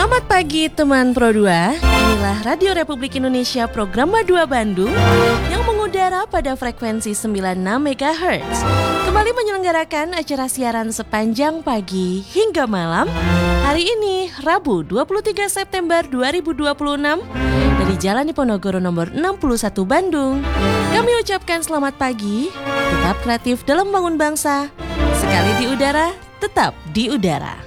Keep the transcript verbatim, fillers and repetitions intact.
Selamat pagi teman Pro dua. Inilah Radio Republik Indonesia program dua Bandung yang mengudara pada frekuensi sembilan puluh enam megahertz. Kembali menyelenggarakan acara siaran sepanjang pagi hingga malam. Hari ini Rabu dua puluh tiga September dua ribu dua puluh enam dari Jalan Diponegoro nomor enam puluh satu Bandung. Kami ucapkan selamat pagi, tetap kreatif dalam membangun bangsa. Sekali di udara, tetap di udara.